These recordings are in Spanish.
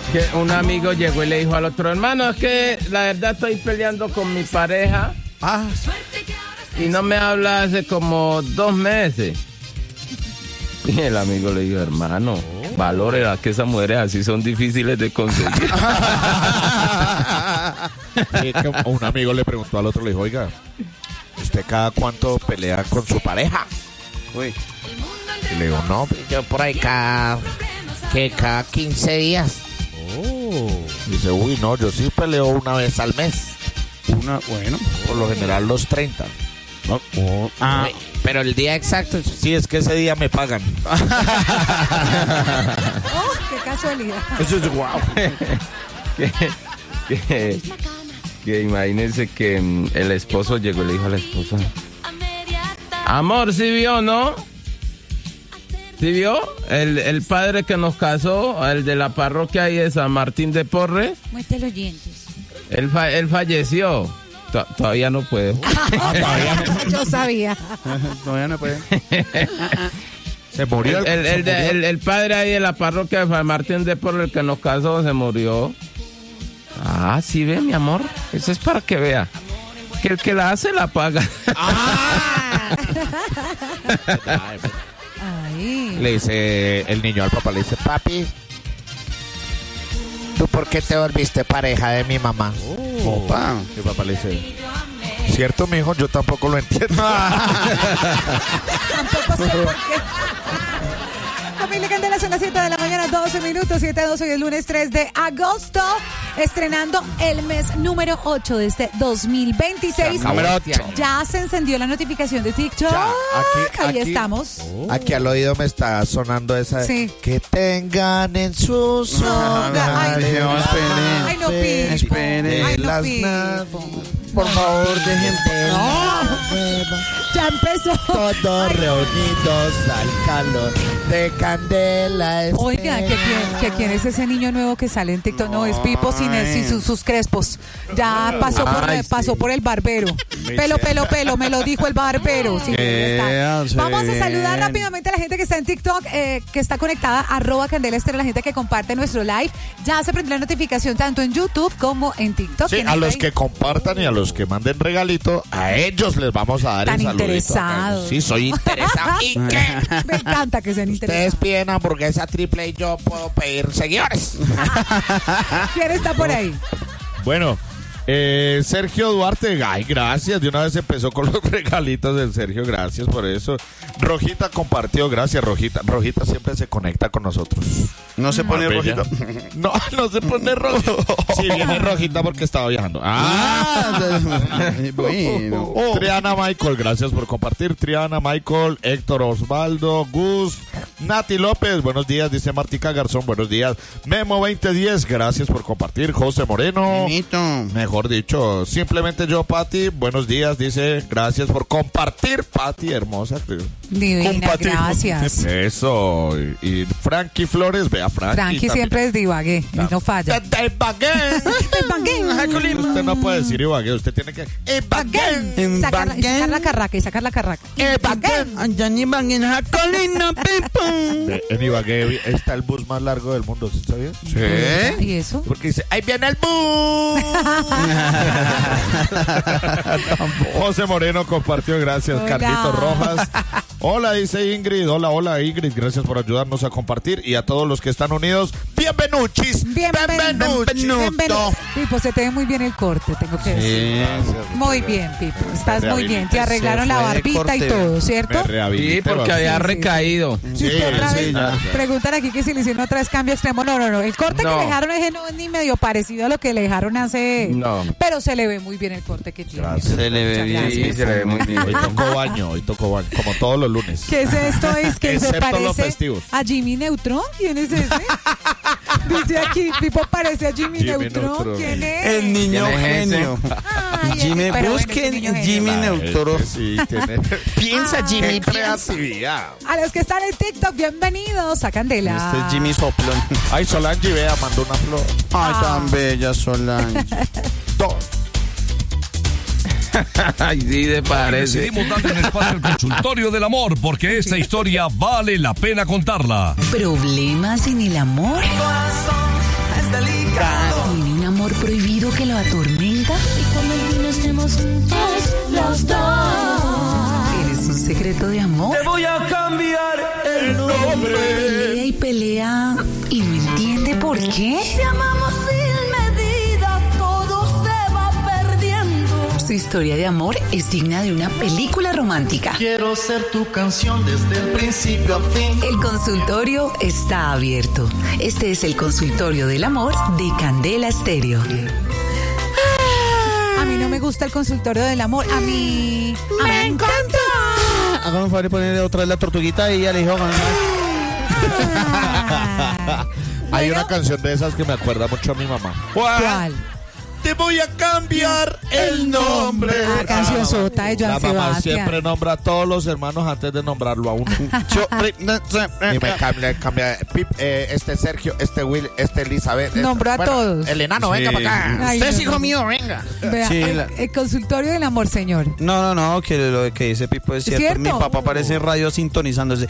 Que un amigo llegó y le dijo al otro, hermano, es que la verdad estoy peleando con mi pareja. Y no me habla hace como 2 meses. Y el amigo le dijo, hermano, valórela, que esas mujeres así son difíciles de conseguir. Un amigo le preguntó al otro, le dijo, oiga, ¿usted cada cuánto pelea con su pareja? Uy. Y le digo, no, yo por ahí cada 15 días. Dice, uy, no, yo sí peleo una vez al mes. Bueno. Por lo general los 30. Pero el día exacto, sí, es que ese día me pagan. ¡Qué casualidad! Eso es guau. Que imagínense que el esposo llegó y le dijo a la esposa, amor, ¿sí vio, no? ¿Sí vio? El padre que nos casó, el de la parroquia ahí de San Martín de Porres. Muestre los dientes. Él falleció. Todavía no puede. Yo sabía. Todavía no puede. Se murió. El padre ahí de la parroquia de San Martín de Porres, el que nos casó, se murió. Ah, sí ve, mi amor. Eso es para que vea. Que el que la hace la paga. Ay. Le dice el niño al papá, le dice, papi, ¿tú por qué te volviste pareja de mi mamá? Opa. Y el papá le dice, cierto, mijo, yo tampoco lo entiendo. Tampoco sé por qué. Familia Candela, son las 7 de la mañana, 12 minutos, 7:12, hoy es lunes 3 de agosto, estrenando el mes número 8 de este 2026. Número 8. Ya se encendió la notificación de TikTok. Ya, aquí Estamos. Aquí al oído me está sonando esa. Sí. Que tengan en sus hogares. Ay, no, Pipo. Espere. Ay, no, Las Pipo. Por favor, dejen Ya empezó. todos reunidos al calor de candela. Oiga, ¿quién es ese niño nuevo que sale en TikTok? No, es Pipo sin sus crespos. Ya pasó por el barbero. Pelo, me lo dijo el barbero. Sí, ya está. Vamos a saludar rápidamente a la gente que está en TikTok, que está conectada, @Candela Estéreo, la gente que comparte nuestro live. Ya se prendió la notificación tanto en YouTube como en TikTok. Sí, a los que compartan y a los que manden regalito, a ellos les vamos a dar Tan el saludito. interesados. Sí, soy interesado. ¿Y qué? Me encanta que sean Ustedes interesados. piden hamburguesa triple y yo puedo pedir seguidores. ¿Quién está por ahí? Bueno, Sergio Duarte, ay, gracias, de una vez empezó con los regalitos del Sergio, gracias por eso. Rojita compartió, gracias Rojita. Rojita siempre se conecta con nosotros. No se pone Bella. rojito. No se pone rojo. Sí, viene Rojita porque estaba viajando. Bueno. Triana Michael, gracias por compartir. Triana Michael, Héctor Osvaldo, Gus, Nati López, buenos días, dice Martica Garzón, buenos días. Memo 2010, gracias por compartir. José Moreno, Bonito. mejor dicho, simplemente yo, Pati, buenos días, dice, gracias por compartir, Pati, hermosa. Divina, Compartir. gracias. Eso, y Frankie Flores, vea Frankie. Frankie siempre es de Ibagué, y no falla. Ibagué. Usted no puede decir Ibagué, usted tiene que En Sacar Baguén. la carraca y sacar la carraca. Allá en Ibagué, Jacolina, Pipo. En Ibagué está el bus más largo del mundo, ¿sí sabías? ¿Sí? ¿Y eso? Porque dice, ahí viene el bus. José Moreno compartió, gracias. Hola. Carlitos Rojas. Hola, dice Ingrid. Hola Ingrid, gracias por ayudarnos a compartir. Y a todos los que están unidos, bienvenuchis. Bienvenido. Pipo, se te ve muy bien el corte, tengo que decir. Muy bien, Pipo. Estás muy bien. Te arreglaron la barbita y todo, ¿cierto? Sí, porque había recaído. Si usted otra vez ya. preguntan aquí que si le hicieron otra vez cambio extremo. No. El corte No. que le dejaron ese no es ni medio parecido a lo que le dejaron hace. No. Pero se le ve muy bien el corte que tiene. Gracias. Se le ve Muchas bien. gracias. Sí, se le ve muy bien. Hoy tocó baño, como todos los lunes. ¿Qué es esto? Es que se Excepto los parece festivos. a Jimmy Neutron. ¿Quién es ese? Dice aquí, Pipo parece a Jimmy Neutron. ¿Quién es? El niño ¿Quién es ese? genio. Ay, Jimmy, pero bueno, busquen ese niño genio. Jimmy Neutron. Sí, tiene. Piensa, Jimmy, Qué piensa. creatividad. A los que están en TikTok, bienvenidos a Candela. Este es Jimmy Soplón. Ay, Solange, vea, mandó una flor. Ay, tan bella Solange. Ay, sí, te parece. Decidimos darle un espacio al consultorio del amor porque esta historia vale la pena contarla. ¿Problemas en el amor? prohibido que lo atormenta? Y cuando al fin estemos juntos los dos. ¿Eres un secreto de amor? Te voy a cambiar el nombre. Pelea y pelea y no entiende por qué. Si amamos sin medida, todo se va perdiendo. Su historia de amor es digna de una película romántica. Quiero ser tu canción desde el principio a fin. El consultorio está abierto. Este es el consultorio del amor de Candela Estéreo. A mí no me gusta el consultorio del amor. A mí me encanta. Hágame un favor y ponerle otra vez la tortuguita y ya le dijo. Hay una canción de esas que me acuerda mucho a mi mamá. ¿Cuál? Te voy a cambiar el nombre. Ah, canción sota de Joan La mamá Sebastián. siempre nombra a todos los hermanos antes de nombrarlo a uno. Y me cambia este Sergio, este Will, este Elizabeth. Nombró a todos. El enano, venga para acá. Ay, Usted es no, hijo no. mío, venga. Vea, Sí, el consultorio del amor, señor. No, que lo que dice Pipo es cierto. ¿Cierto? Mi papá parece radio sintonizándose.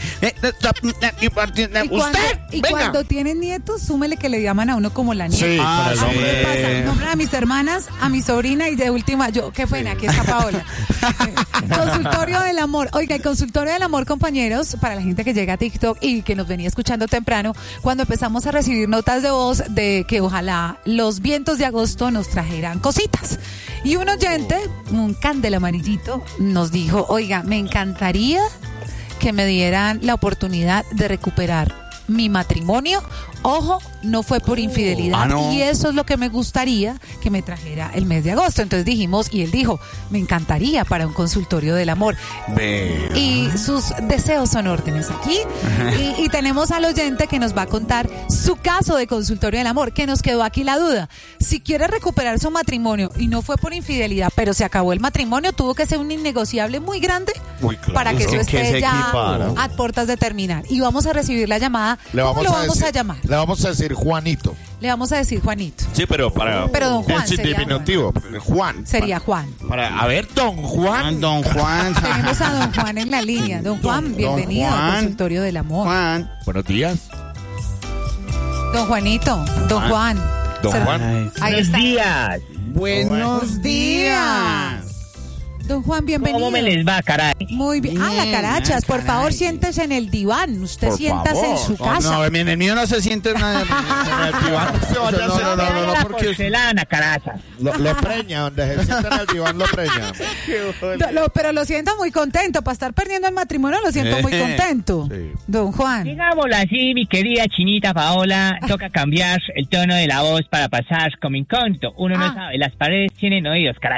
Y cuando tienen nietos, súmele que le llaman a uno como la nieta. Sí, Ah, con el sí. nombre. ¿Qué pasa? Nombran a mis hermanas, a mi sobrina y de última yo. Qué pena, aquí está Paola. Consultorio del amor. Oiga, el consultorio del amor, compañeros, para la gente que llega a TikTok y que nos venía escuchando temprano, cuando empezamos a recibir notas de voz de que ojalá los vientos de agosto nos trajeran cositas. Y un oyente, un candela amarillito, nos dijo, oiga, me encantaría que me dieran la oportunidad de recuperar mi matrimonio. Ojo, no fue por infidelidad. no. Y eso es lo que me gustaría que me trajera el mes de agosto. Entonces dijimos, y él dijo, me encantaría para un consultorio del amor. Y sus deseos son órdenes aquí. Y tenemos al oyente que nos va a contar su caso de consultorio del amor, que nos quedó aquí la duda. Si quiere recuperar su matrimonio y no fue por infidelidad, pero se acabó el matrimonio, tuvo que ser un innegociable muy grande Muy claro. para que eso Que se esté ya equipara. a puertas de terminar. Y vamos a recibir la llamada. ¿Cómo lo vamos a llamar? Le vamos a decir Juanito. Le vamos a decir Juanito. Sí, pero Don Juan en sería diminutivo. Juan. Sería Juan. A ver, don Juan. Don Juan. Tenemos a don Juan en la línea. Don Juan, bienvenido al Juan. consultorio del amor. Juan. Buenos días. Don Juanito, don Juan. Don Se- Juan. Ay. Ahí está. días. Buenos días. Don Juan, bienvenido. ¿Cómo me les va, caray? Muy bien. Ah, la Bien, carachas. Por favor, caray. siéntese en el diván. Usted Por siéntase favor. en su casa. No, en el mío no se siente nada. En el diván se vaya a hacer- La porque porcelana, caracha. lo preña, donde se sienta en el diván lo preña. Pero lo siento muy contento. Para estar perdiendo el matrimonio lo siento muy contento. Sí. Don Juan. Digámoslo así, mi querida chinita Paola, toca cambiar el tono de la voz para pasar como incógnito. Uno no sabe, las paredes tienen oídos, caray.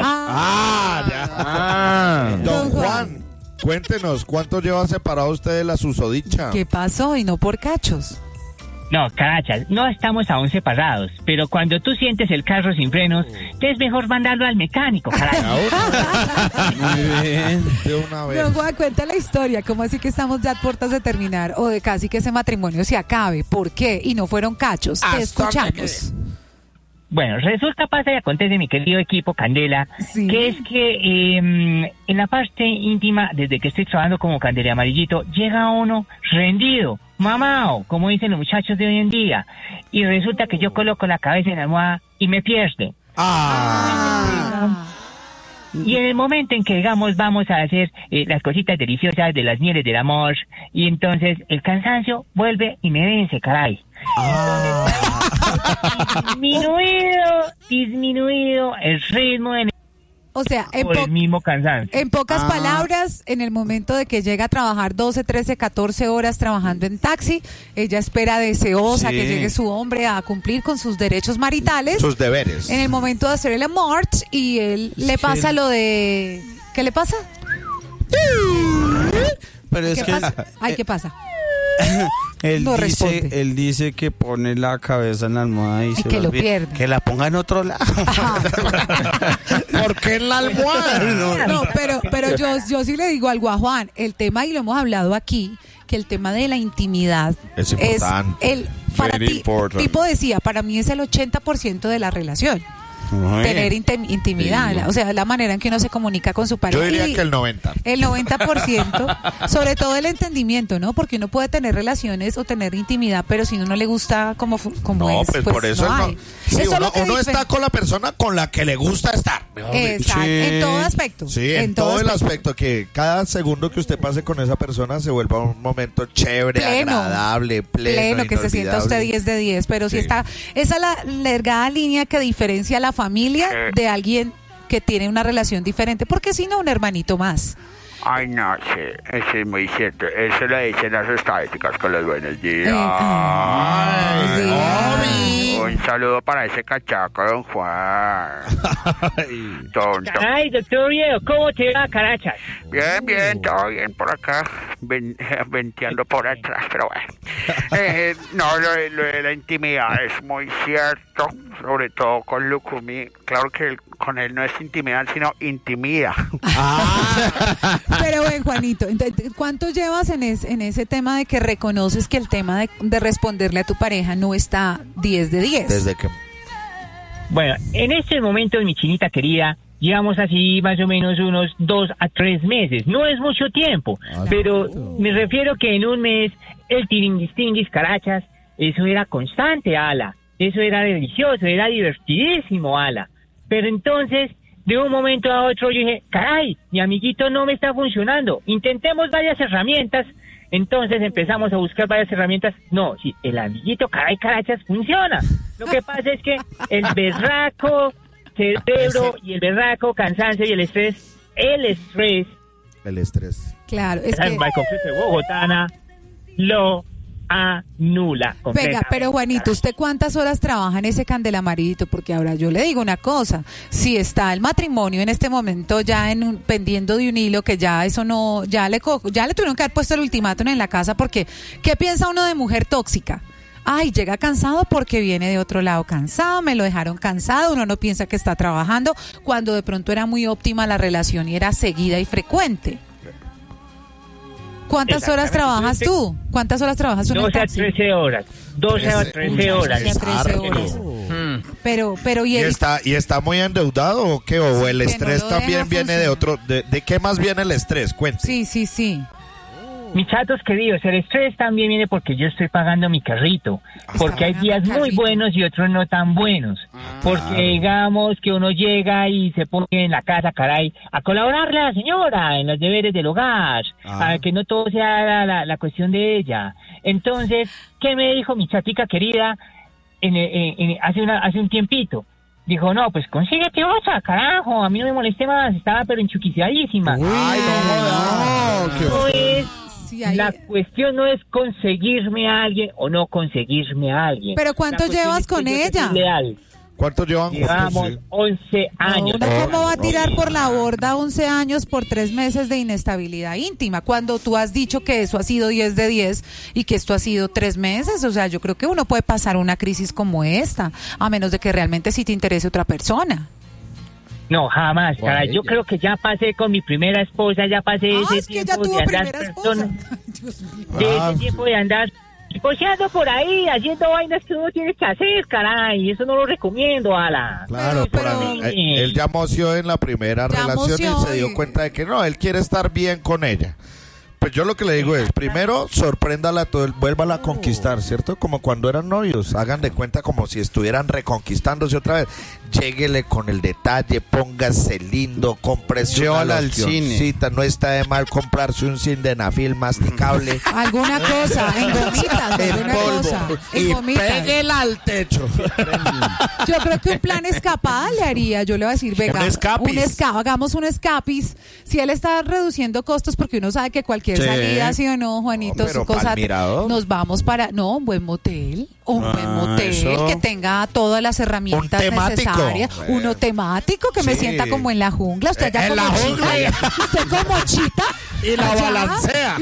Ya. Don Don Juan, cuéntenos, ¿cuánto lleva separado usted de la susodicha? ¿Qué pasó? Y no por cachos. No, carachas, no estamos aún separados, pero cuando tú sientes el carro sin frenos, te es mejor mandarlo al mecánico, caray. Muy bien. De una vez. Don Juan, cuenta la historia. ¿Cómo así que estamos ya a puertas de terminar o de casi que ese matrimonio se acabe? ¿Por qué? Y no fueron cachos. Te escuchamos. Bueno, resulta, pasa y acontece, mi querido equipo Candela, Sí. que es que en la parte íntima, desde que estoy trabajando como Candela Amarillito, llega uno rendido, mamao, como dicen los muchachos de hoy en día, y resulta que yo coloco la cabeza en la almohada y me pierde. Y en el momento en que, digamos, vamos a hacer las cositas deliciosas de las mieles del amor, y entonces el cansancio vuelve y me vence, caray. Disminuido el ritmo O sea, por el mismo cansancio. en pocas palabras, en el momento de que llega a trabajar 12, 13, 14 horas trabajando en taxi, ella espera deseosa Sí. que llegue su hombre a cumplir con sus derechos maritales. Sus deberes. En el momento de hacer el amor y él le pasa lo de... ¿Qué le pasa? Pero es ¿Qué que pasa? Ay, ¿qué pasa? él No dice, responde. él dice que pone la cabeza en la almohada y se que le lo olvida. pierde. Que la ponga en otro lado. ¿Por qué en la almohada? No, pero yo sí le digo algo a Juan. El tema, y lo hemos hablado aquí, que el tema de la intimidad Es importante. para Very ti, important. Pipo decía, para mí es el 80% de la relación. tener intimidad, o sea, la manera en que uno se comunica con su pareja. Yo diría que el 90%. El 90%, sobre todo el entendimiento, ¿no? Porque uno puede tener relaciones o tener intimidad, pero si no le gusta como no, es, pues por eso no no. Sí, eso uno está con la persona con la que le gusta estar. Exacto, en todo aspecto. Sí, en todo el aspecto, que cada segundo que usted pase con esa persona se vuelva un momento chévere, agradable, pleno, que se sienta usted 10 de 10, pero si está, esa es la delgada línea que diferencia a la familia de alguien que tiene una relación diferente, porque si no, un hermanito más. Ay, no, sí, eso es muy cierto. Eso lo dicen las estadísticas con los buenos días. Un saludo para ese cachaco, don Juan. Tonto. Ay, doctor Diego, ¿cómo te va, carachas? Bien, todo bien por acá. Venteando por atrás, pero bueno. No, lo de la intimidad es muy cierto, sobre todo con Lucumí. Claro que con él no es intimidad, sino intimida. Pero bueno, Juanito, ¿cuánto llevas en ese tema de que reconoces que el tema de responderle a tu pareja no está 10 de 10? Desde que... Bueno, en estos momentos, mi chinita querida, llevamos así más o menos unos 2 a 3 meses. No es mucho tiempo, pero me refiero que en un mes el tiringuis carachas, eso era constante, ala. Eso era delicioso, era divertidísimo, ala. Pero entonces, de un momento a otro, yo dije, caray, mi amiguito no me está funcionando. Intentemos varias herramientas. Entonces empezamos a buscar varias herramientas. No, sí, el amiguito, caray, carachas, funciona. Lo que pasa es que el berraco cerebro y el berraco cansancio y el estrés. Claro, es que... Bogotana lo anula. Venga, pero Juanito, ¿usted cuántas horas trabaja en ese candelamaridito? Porque ahora yo le digo una cosa, si está el matrimonio en este momento ya pendiendo de un hilo, que ya eso no, ya le tuvieron que haber puesto el ultimátum en la casa, porque ¿qué piensa uno de mujer tóxica? Ay, llega cansado porque viene de otro lado cansado, me lo dejaron cansado, uno no piensa que está trabajando, cuando de pronto era muy óptima la relación y era seguida y frecuente. ¿Cuántas horas trabajas tú? ¿Cuántas horas trabajas tú en el 12 a 13 horas. 12 a 13 horas. 13 horas. Pero ¿Y está muy endeudado o qué? ¿O el estrés también viene de otro? ¿De qué más viene el estrés? Cuente. Sí. Mis chatos queridos, el estrés también viene porque yo estoy pagando mi carrito. Porque hay días muy buenos y otros no tan buenos. Porque digamos que uno llega y se pone en la casa, caray, a colaborarle a la señora en los deberes del hogar. Para que no todo sea la cuestión de ella. Entonces, ¿qué me dijo mi chatica querida hace un tiempito? Dijo, no, pues consíguete otra, carajo, a mí no me moleste más, estaba pero enchuquiciadísima. La cuestión no es conseguirme a alguien o no conseguirme a alguien. ¿Pero cuánto llevas con ella? ¿Cuánto llevan? Llevamos 11 años. ¿Cómo va a tirar por la borda 11 años por 3 meses de inestabilidad íntima? Cuando tú has dicho que eso ha sido 10 de 10 y que esto ha sido 3 meses. O sea, yo creo que uno puede pasar una crisis como esta, a menos de que realmente sí te interese otra persona. No, jamás, caray. Yo creo que ya pasé con mi primera esposa, ya pasé ese tiempo de andar ese tiempo de andar poseando por ahí, haciendo vainas que uno tiene que hacer, caray. Eso no lo recomiendo, ala. Claro, él ya moció en la primera relación y se dio cuenta de que no, él quiere estar bien con ella. Pues yo lo que le digo es, primero, sorpréndala, vuélvala a conquistar, ¿cierto? Como cuando eran novios, hagan de cuenta como si estuvieran reconquistándose otra vez. Lléguele con el detalle, póngase lindo, cómprese una locioncita, no está de mal comprarse un sildenafil masticable. Alguna cosa, en gomitas, y péguela al techo. Yo creo que un plan escapada le haría, yo le voy a decir, venga, hagamos un escapis. Si él está reduciendo costos, porque uno sabe que cualquier salida, sí o no, Juanito, su cosa, nos vamos para, un buen motel, que tenga todas las herramientas necesarias, uno temático que me sienta como en la jungla, usted allá como Chita, usted como Chita y la balancea.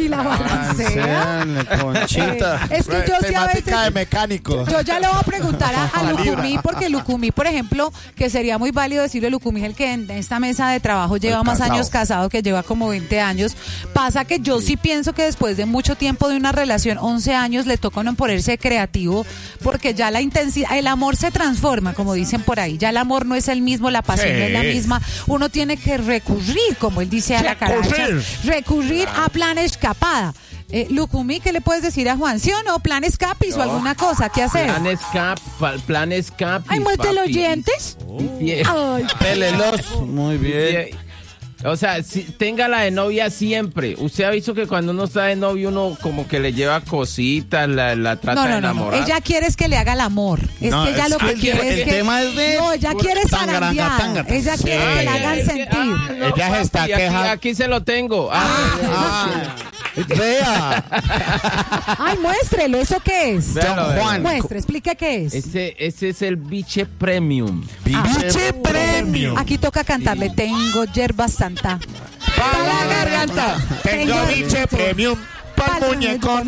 Conchita. Es que yo sí a veces de mecánico. Yo ya le voy a preguntar a Lucumí, porque Lucumí, por ejemplo, que sería muy válido decirle Lucumí, el que en esta mesa de trabajo lleva más años casado, que lleva como 20 años, pasa que yo yo sí pienso que después de mucho tiempo de una relación, 11 años, le toca a uno ponerse creativo, porque ya la intensidad, el amor se transforma, como dicen por ahí, ya el amor no es el mismo, la pasión no es la misma, uno tiene que recurrir, como él dice a la caracha, recurrir a plan escapada. Lucumí, ¿qué le puedes decir a Juan? ¿Sí o no? ¿Plan escapis o alguna cosa? ¿Qué hacer? Plan escapis. Ay, muerte los dientes. Ay, pélelos. Muy bien. O sea, téngala de novia siempre. Usted ha visto que cuando uno está de novio, uno como que le lleva cositas, la trata de enamorar. No. Ella quiere es que le haga el amor. Es que ella lo que quiere es que... El tema es de... No, ella quiere zarandear. Ella quiere que la hagan sentir. Ella se está quejando. Aquí se lo tengo. Vea. Ay, muéstrelo. ¿Eso qué es? Juan. Muestre, explique qué es. Ese es el biche premium. Biche premium. Aquí toca cantarle. Tengo hierba santa para la garganta. Tengo biche premium para el muñecón.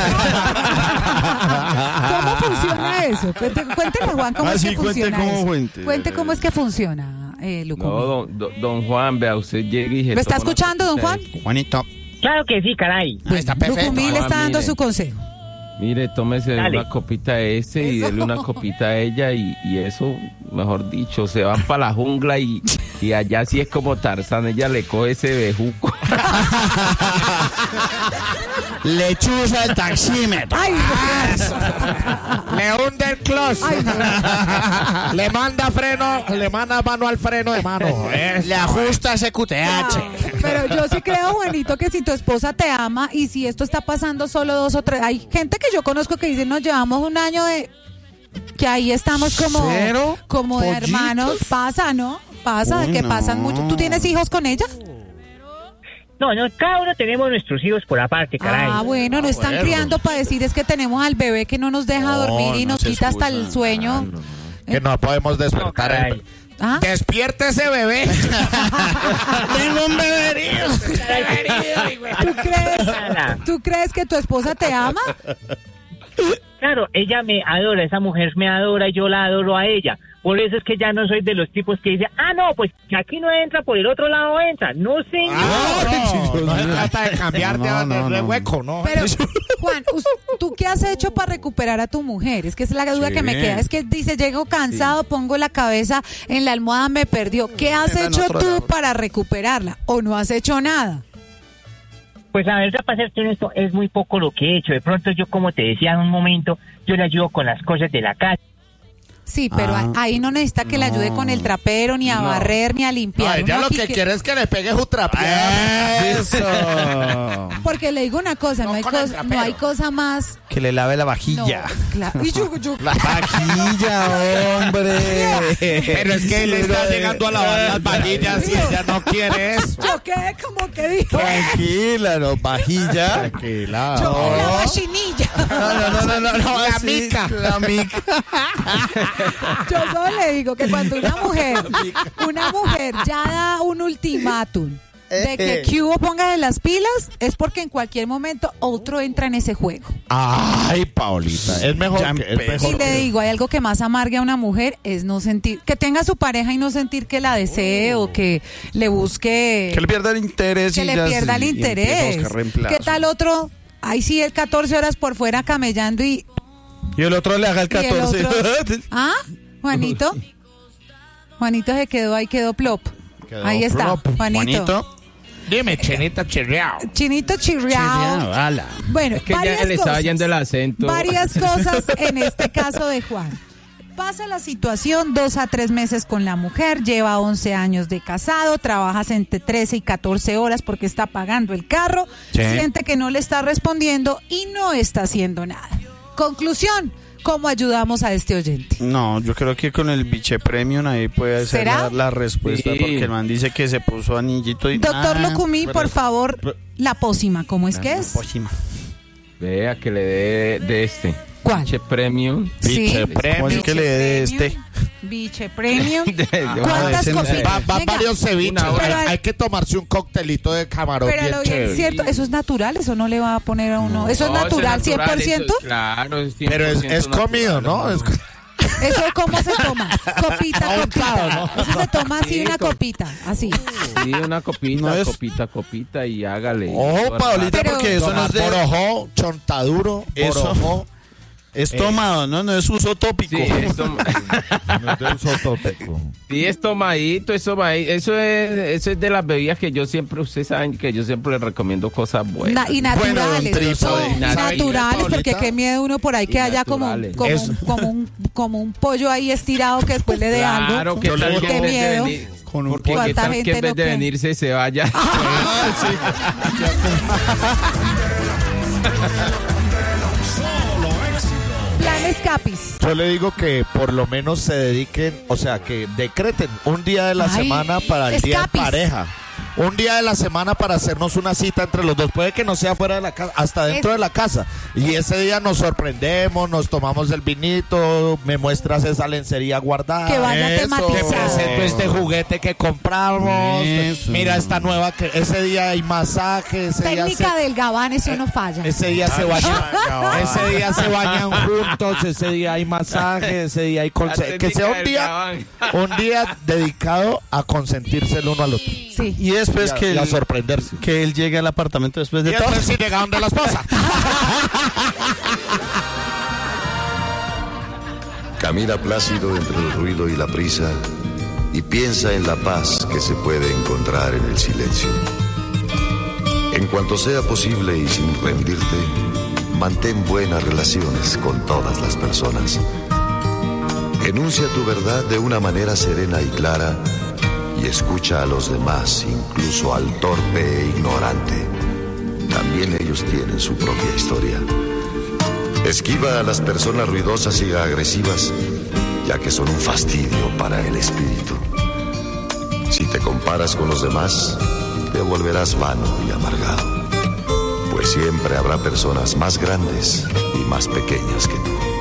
¿Cómo funciona eso? Cuénteme, Juan, cómo es que funciona eso. Cuente cómo es que funciona, Lucumí. No, don Juan, vea, usted llega y... ¿Me está escuchando, don Juan? Juanito. Claro que sí, caray. Está perfecto. Lucumí le está dando mire. su consejo. Mire, tómese Dale. una copita de ese y dele una copita a ella y eso, mejor dicho, se van para la jungla y allá sí es como Tarzán, ella le coge ese bejuco. Le chuza el taxímetro. Ay, Le hunde el clutch. ay, no. Le manda freno, le manda mano al freno de mano. Le ajusta ese QTH. Pero yo sí creo, Juanito, que si tu esposa te ama y si esto está pasando solo 2 o 3, hay gente que yo conozco que dice, nos llevamos un año de... que ahí estamos como, ¿Cero? como de ¿Pollitos? hermanos, pasa, ¿no? Pasa, Uy, que no. pasan mucho. ¿Tú tienes hijos con ella? No, cada uno tenemos nuestros hijos por aparte, caray. Ah, bueno, no están criando para decir es que tenemos al bebé que no nos deja dormir y no nos se quita hasta el excusan. sueño. Que no podemos No, despertar. caray. ¿Ah? Despierte ese bebé. Tengo un beberío. ¿Tú crees que tu esposa te ama? Claro, ella me adora, esa mujer me adora y yo la adoro a ella. Por eso es que ya no soy de los tipos que dicen, no, pues que aquí no entra, por el otro lado entra. No, señor. No se trata de cambiarte de hueco, ¿no? Pero, Juan, ¿tú qué has hecho para recuperar a tu mujer? Es que es la duda que me queda. Es que dice, llego cansado, pongo la cabeza en la almohada, me perdió. ¿Qué has hecho tú para recuperarla? ¿O no has hecho nada? Pues la verdad, para serte honesto, es muy poco lo que he hecho. De pronto yo, como te decía en un momento, yo le ayudo con las cosas de la casa. Sí, pero ahí no necesita que le ayude con el trapero, ni a barrer, ni a limpiar. Ella Uno lo aquí que quiere es que le pegue su trapeada. Eso. Porque le digo una cosa, no hay cosa más... Que le lave la vajilla. No, claro. Y yo, La vajilla, hombre. Pero es que él está llegando a lavar las vajillas y ella no quiere eso. yo quedé como que dijo... Tranquila, no, vajilla. Tranquila. Yo la bochinilla. No. La así, mica. La mica. Yo solo le digo que cuando una mujer ya da un ultimátum de que Cubo ponga de las pilas, es porque en cualquier momento otro entra en ese juego. Ay, Paulita. Es mejor. Ya Es mejor Y le digo, hay algo que más amargue a una mujer, es no sentir, que tenga su pareja y no sentir que la desee o que le busque... Que le pierda el interés. que y le ya pierda el y empieza a interés. buscar reemplazo. ¿Qué tal otro? Ahí sí, el 14 horas por fuera camellando y Y el otro le haga el Y el 14. otro- ¿Ah? Juanito. Juanito se quedó ahí, quedó plop. Ahí está, Plop. Juanito. Dime, chenita chirriao. Chinito chirriao. Chirriao, ala. Bueno, Es que ya varias le estaba cosas. yendo el acento. Varias cosas en este caso de Juan. Pasa la situación, 2 a 3 meses con la mujer, lleva 11 años de casado, trabajas entre 13 y 14 horas porque está pagando el carro, Sí. siente que no le está respondiendo y no está haciendo nada. Conclusión, ¿cómo ayudamos a este oyente? No, yo creo que con el biche premium ahí puede ser ¿Será? la respuesta, Sí. porque el man dice que se puso anillito y Doctor Lucumí, pero- por favor, la pócima, ¿cómo es que es? Pócima. Vea que le dé de este. ¿Cuál? Biche premium. Sí. ¿Cómo es que le dé de este? Biche Premium. De- ¿Cuántas ese no sé. copitas? Va Venga, varios ceviches. Una hora. Pero- Hay que tomarse un coctelito de camarón pero bien lo bien chévere. cierto, eso es natural, eso no le va a poner a uno. ¿Eso es No, natural, 100%? eso- claro, es 100% Pero es comido, ¿no? natural. ¿Eso cómo se toma? Copita. ¿No? Eso se toma así, una copita, así. Sí, una copita, copita y hágale. Ojo, Paulita, porque eso no es de... Porojó, chontaduro, eso es tomado, ¿no? No es uso tópico. Sí, No es de uso tópico. Sí, es tomadito, eso es de las bebidas que yo siempre, ustedes saben que yo siempre les recomiendo cosas buenas. Y naturales. Bueno, naturales, porque qué miedo uno por ahí que haya como un pollo ahí estirado que después le dé algo. Claro, que tal qué miedo. Porque qué tal que en vez de venirse se vaya. Planes Capis. Yo le digo que por lo menos se dediquen, o sea, que decreten un día de la semana para el día de pareja. Un día de la semana para hacernos una cita entre los dos. Puede que no sea fuera de la casa, hasta dentro de la casa. Y ese día nos sorprendemos, nos tomamos el vinito, me muestras esa lencería guardada. Que vaya tematizado. Te presento este juguete que compramos. Eso. Mira esta nueva, que ese día hay masaje. Técnica del gabán, eso no falla. Ese día se bañan juntos, ese día hay masaje, ese día hay que sea un día dedicado a consentirse el uno al otro. Sí. Y después a sorprenderse. Que él llegue al apartamento después de todo. Y después sí llega donde la esposa. Camina plácido entre el ruido y la prisa y piensa en la paz que se puede encontrar en el silencio. En cuanto sea posible y sin rendirte, mantén buenas relaciones con todas las personas. Enuncia tu verdad de una manera serena y clara y escucha a los demás, incluso al torpe e ignorante. También ellos tienen su propia historia. Esquiva a las personas ruidosas y agresivas, ya que son un fastidio para el espíritu. Si te comparas con los demás, te volverás vano y amargado, pues siempre habrá personas más grandes y más pequeñas que tú.